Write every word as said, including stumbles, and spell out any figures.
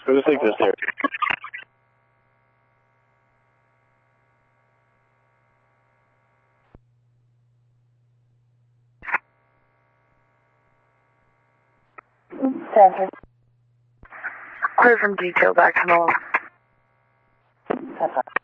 Who's this here? Center. Clear from detail back home. Center.